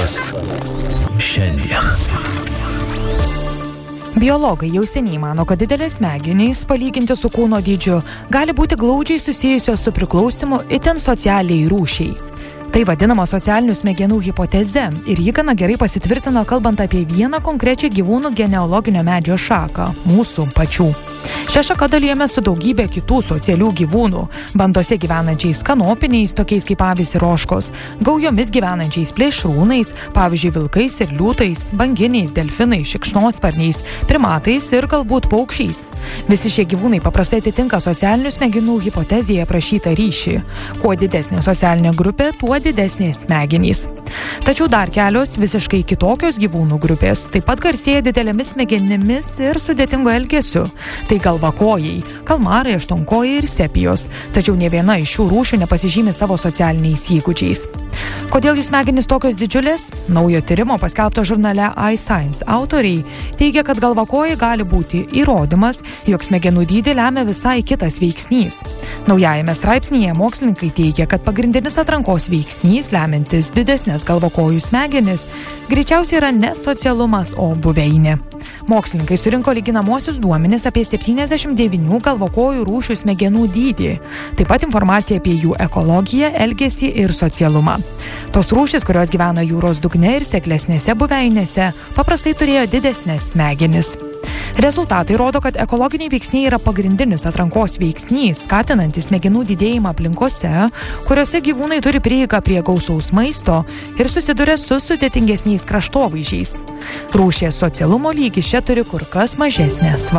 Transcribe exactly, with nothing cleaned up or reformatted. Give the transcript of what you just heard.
Mokslas šiandien. Biologai jau seniai mano, kad didelės smegenys, palyginti su kūno dydžiu, gali būti glaudžiai susijusios su priklausymu itin socialiai rūšiai. Tai vadinama socialinių smegenų hipoteze ir ji gana gerai pasitvirtino, kalbant apie vieną konkrečią gyvūnų genealoginio medžio šaką – mūsų pačių. Šią šaką dalijame su daugybė kitų socialių gyvūnų, bandose gyvenančiais kanopiniais, tokiais kaip avys ir ožkos, gaujomis gyvenančiais plėšrūnais, pavyzdžiui vilkais ir liūtais, banginiais, delfinais, šikšnosparniais, primatais ir galbūt paukščiais. Visi šie gyvūnai paprastai atitinka socialinių smegenų hipotezėje aprašytą ryšį. Kuo didesnė socialinė grupė, tuo didesnės smegenys. Tačiau dar kelios visiškai kitokios gyvūnų grupės taip pat garsėja didelėmis smegenimis ir sudėtingu elgesiu. Tai galvakojai, kalmarai, aštuonkojai ir sepijos, tačiau nė viena iš šių rūšių nepasižymi savo socialiniais įgūdžiais. Kodėl jų smegenys tokios didžiulės? Naujo tyrimo paskelbto žurnale iScience autoriai teigia, kad galvakojai gali būti įrodymas, jog smegenų dydį lemia visai kitas veiksnys. Naujajame straipsnyje mokslininkai teigia, kad pagrindinis atrankos veiksnys, lemiantis didesnės galvakojų smegenis, greičiausiai yra ne socialumas, o buveinė. Mokslininkai surinko lyginamosius duomenis apie septyniasdešimt devynių galvakojų rūšių smegenų dydį, taip pat informaciją apie jų ekologiją, elgesį ir socialumą. Tos rūšys, kurios gyvena jūros dugne ir seklesnėse buveinėse, paprastai turėjo didesnės smegenis. Rezultatai rodo, kad ekologiniai veiksniai yra pagrindinis atrankos veiksnys, skatinantis smegenų didėjimą aplinkose, kuriuose gyvūnai turi prieigą prie gausaus maisto ir susiduria su sudėtingesniais kraštovaizdžiais. Rūšies socialumo lygis čia turi kur kas mažesnę svarbą.